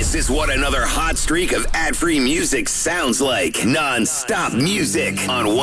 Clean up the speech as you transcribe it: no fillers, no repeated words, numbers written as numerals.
This is what another hot streak of ad-free music sounds like. Non-stop music on